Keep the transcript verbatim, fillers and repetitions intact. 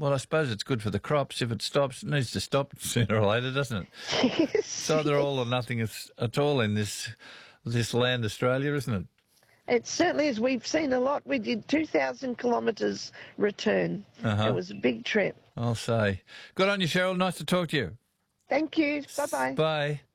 Well, I suppose it's good for the crops. If it stops, it needs to stop sooner or later, doesn't it? Yes. So they're all or nothing at at all in this this land, Australia, isn't it? It certainly is. We've seen a lot. We did two thousand kilometres return. Uh-huh. It was a big trip. I'll say. Good on you, Cheryl. Nice to talk to you. Thank you. Bye-bye. Bye.